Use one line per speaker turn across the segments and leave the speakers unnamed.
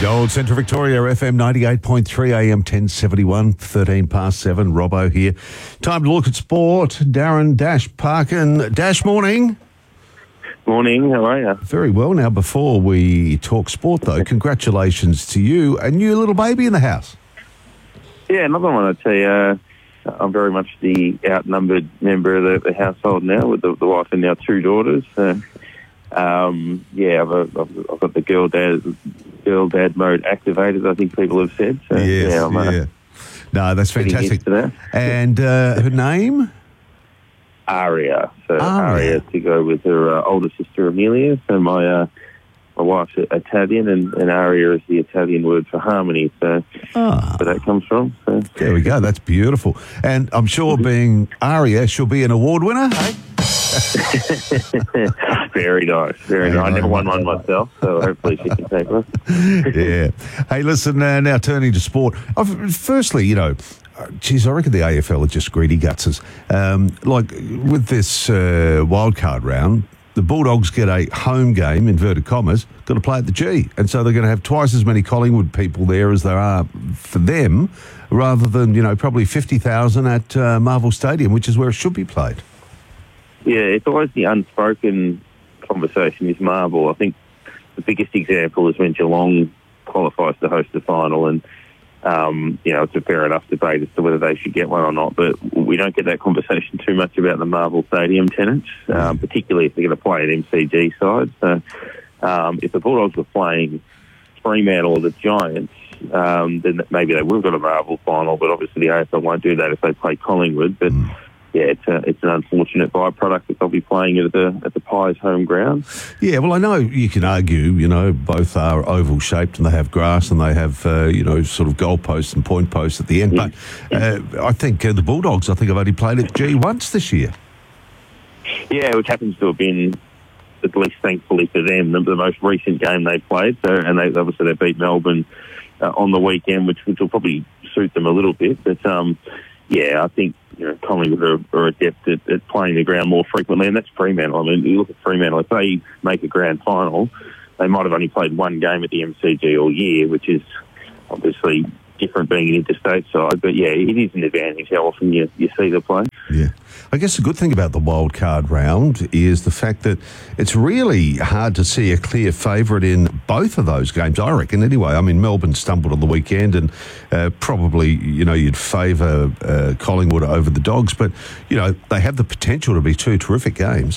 Gold Central Victoria, FM 98.3 AM 1071, 13 past 7. Robbo here. Time to look at sport. Darren Dash Parkin. Dash, morning.
Morning, how are you?
Very well. Now, before we talk sport, though, congratulations to you and your little baby in the house.
Yeah, another one, I tell you. I'm very much the outnumbered member of the household now, with the wife and now two daughters. I've got the girl dad mode activated, I think people have said. So,
yes, No, that's fantastic.
That.
And her name?
Aria. So Aria to go with her older sister Amelia. So my wife's Italian, and Aria is the Italian word for harmony. So where that comes from. So.
There we go. That's beautiful. And I'm sure being Aria, she'll be an award winner, hey?
Very nice. Very nice. I never won one myself, so hopefully she can take one.
Yeah. Hey, listen, now turning to sport. Firstly, I reckon the AFL are just greedy gutses. Like with this wildcard round, the Bulldogs get a home game, inverted commas, got to play at the G. And so they're going to have twice as many Collingwood people there as there are for them, rather than, probably 50,000 at Marvel Stadium, which is where it should be played.
Yeah, it's always the unspoken conversation is Marvel. I think the biggest example is when Geelong qualifies to host the final, and it's a fair enough debate as to whether they should get one or not, but we don't get that conversation too much about the Marvel Stadium tenants, particularly if they're going to play an MCG side. So if the Bulldogs were playing Fremantle or the Giants, then maybe they would have got a Marvel final, but obviously the AFL won't do that if they play Collingwood. But yeah, it's an unfortunate byproduct that they'll be playing it at the Pies home ground.
Yeah, well, I know you can argue, both are oval shaped and they have grass and they have, sort of goal posts and point posts at the end. But I think the Bulldogs, have only played at G once this year.
Yeah, which happens to have been, at least thankfully for them, the most recent game they played. So, and they beat Melbourne on the weekend, which will probably suit them a little bit. But I think Collingwood are adept at playing the ground more frequently, and that's Fremantle. I mean, you look at Fremantle, if they make a grand final, they might have only played one game at the MCG all year, which is obviously different being an interstate side. But yeah, it is an advantage how often you see the play.
Yeah. I guess the good thing about the wild card round is the fact that it's really hard to see a clear favourite in both of those games, I reckon, anyway. I mean, Melbourne stumbled on the weekend and probably, you'd favour Collingwood over the Dogs, but, they have the potential to be two terrific games.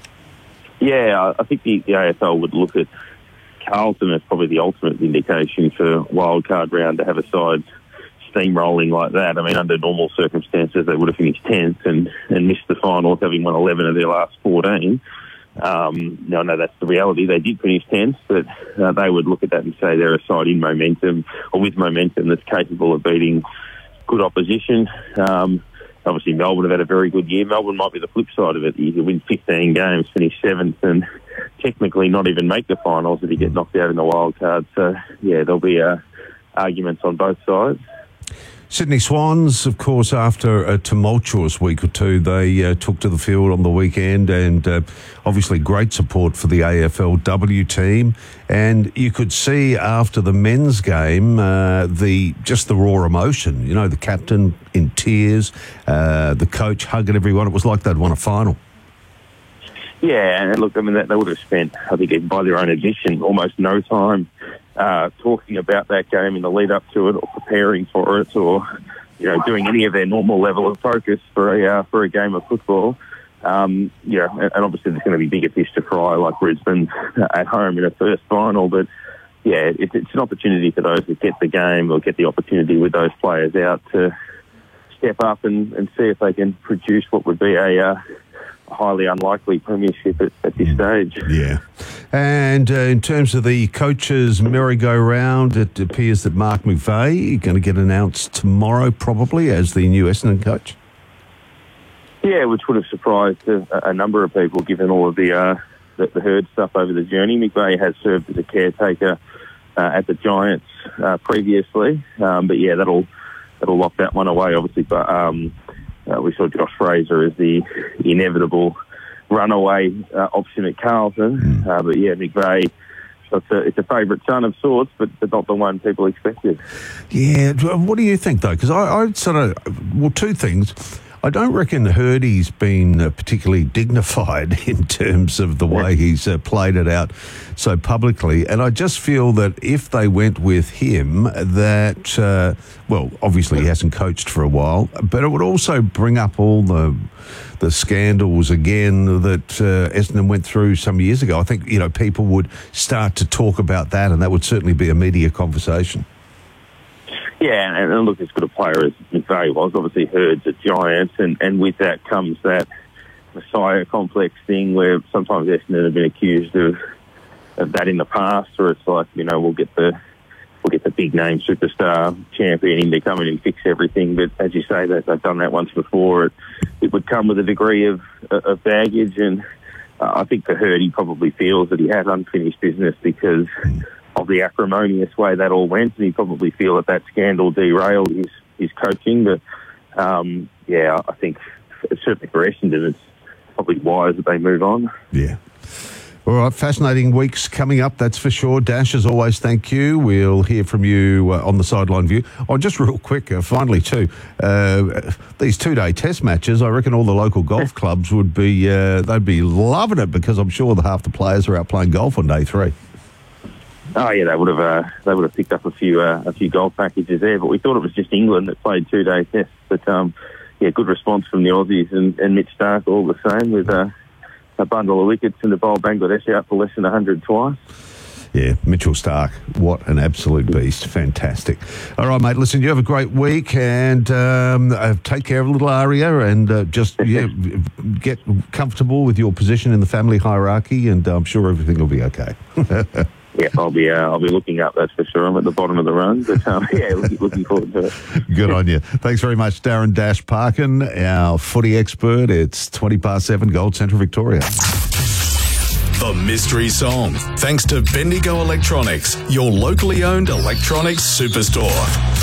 Yeah, I think the AFL would look at Carlton as probably the ultimate vindication for wild card round to have a side steamrolling like that. I mean, under normal circumstances, they would have finished 10th and missed the finals, having won 11 of their last 14. No, that's the reality. They did finish 10th, but they would look at that and say they're a side in momentum, or with momentum, that's capable of beating good opposition. Obviously, Melbourne have had a very good year. Melbourne might be the flip side of it. You can win 15 games, finish 7th, and technically not even make the finals if you get knocked out in the wild card. So, yeah, there'll be arguments on both sides.
Sydney Swans, of course, after a tumultuous week or two, they took to the field on the weekend, and obviously great support for the AFLW team. And you could see after the men's game the raw emotion. The captain in tears, the coach hugging everyone. It was like they'd won a final.
Yeah, and look, I mean, they would have spent, I think, by their own admission, almost no time talking about that game in the lead up to it, or preparing for it, or doing any of their normal level of focus for a game of football. And obviously there's going to be bigger fish to fry, like Brisbane at home in a first final. But yeah, it's an opportunity for those that get the game or get the opportunity with those players out to step up and see if they can produce what would be a highly unlikely premiership at this stage.
Yeah. And in terms of the coaches' merry-go-round, it appears that Mark McVeigh is going to get announced tomorrow probably as the new Essendon coach.
Yeah, which would have surprised a number of people given all of the Herd stuff over the journey. McVeigh has served as a caretaker at the Giants previously, but yeah, that'll lock that one away obviously. But we saw Josh Fraser as the inevitable runaway option at Carlton. But yeah, McVeigh So it's a favourite son of sorts, but not the one people expected.
Yeah, what do you think, though? Because I sort of, well, two things. I don't reckon Hurdy's been particularly dignified in terms of the way he's played it out so publicly. And I just feel that if they went with him, that, well, obviously he hasn't coached for a while, but it would also bring up all the scandals again that Essendon went through some years ago. I think, people would start to talk about that, and that would certainly be a media conversation.
Yeah, and look, as good a player as McVeigh was, obviously Hurd's a giant, and with that comes that Messiah complex thing where sometimes Essendon have been accused of that in the past, where it's like, we'll get the big name superstar champion in to come in and fix everything. But as you say, they've done that once before. It would come with a degree of baggage, and I think for Hurd, he probably feels that he has unfinished business because of the acrimonious way that all went, and he probably feel that scandal derailed his coaching. But I think certainly for Essendon, it's probably wise that they move on.
Yeah. All right, fascinating weeks coming up, that's for sure. Dash, as always, thank you. We'll hear from you on the Sideline View. Oh, just real quick, finally too, these 2-day test matches, I reckon all the local golf clubs would be, they'd be loving it, because I'm sure half the players are out playing golf on day 3.
Oh yeah, they would have picked up a few golf packages there, but we thought it was just England that played 2-day tests. But good response from the Aussies and Mitch Starc, all the same, with a bundle of wickets and to bowl Bangladesh out for less than 100 twice.
Yeah, Mitchell Starc, what an absolute beast. Fantastic. All right, mate, listen, you have a great week, and take care of little Aria, and just get comfortable with your position in the family hierarchy, and I'm sure everything will be okay.
Yeah, I'll be looking up, that's for sure. I'm at the bottom of the run, but looking forward to it.
Good on you. Thanks very much, Darren Dash Parkin, our footy expert. It's 7:20, Gold Central Victoria.
The Mystery Song, thanks to Bendigo Electronics, your locally owned electronics superstore.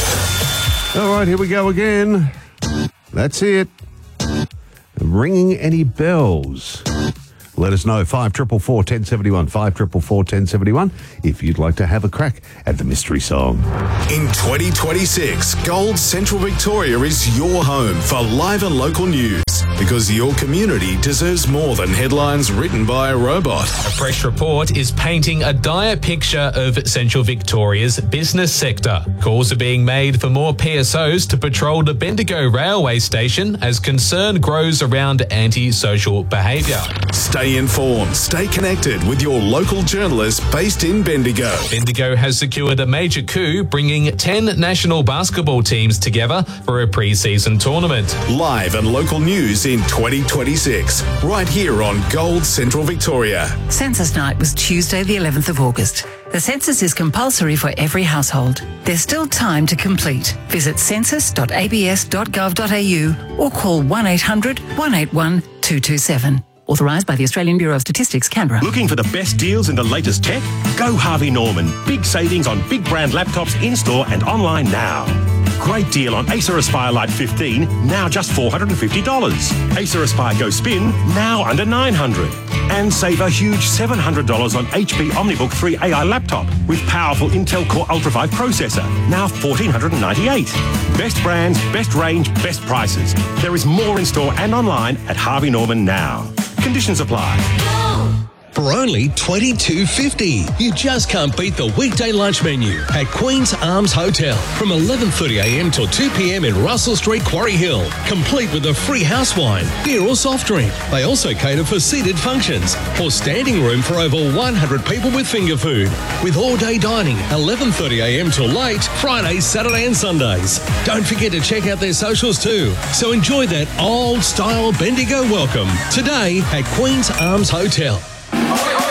All right, here we go again. That's it. Ringing any bells? Let us know, 5444 1071, 5444 1071, if you'd like to have a crack at the Mystery Song.
In 2026, Gold Central Victoria is your home for live and local news, because your community deserves more than headlines written by a robot.
A fresh report is painting a dire picture of Central Victoria's business sector. Calls are being made for more PSOs to patrol the Bendigo railway station as concern grows around antisocial behaviour.
Stay informed, stay connected with your local journalists based in Bendigo.
Bendigo has secured a major coup, bringing 10 national basketball teams together for a pre-season tournament.
Live and local news in 2026, right here on Gold Central Victoria.
Census night was Tuesday the 11th of August. The census is compulsory for every household. There's still time to complete. Visit census.abs.gov.au or call 1800 181 227. Authorised by the Australian Bureau of Statistics, Canberra.
Looking for the best deals and the latest tech? Go Harvey Norman. Big savings on big brand laptops in-store and online now. Great deal on Acer Aspire Lite 15, now just $450. Acer Aspire Go Spin, now under $900. And save a huge $700 on HP OmniBook 3 AI laptop with powerful Intel Core Ultra 5 processor, now $1,498. Best brands, best range, best prices. There is more in store and online at Harvey Norman now. Conditions apply.
For only $22.50. You just can't beat the weekday lunch menu at Queen's Arms Hotel from 11:30am till 2pm in Russell Street, Quarry Hill. Complete with a free house wine, beer or soft drink. They also cater for seated functions or standing room for over 100 people with finger food. With all-day dining, 11:30am till late, Fridays, Saturday and Sundays. Don't forget to check out their socials too. So enjoy that old-style Bendigo welcome today at Queen's Arms Hotel.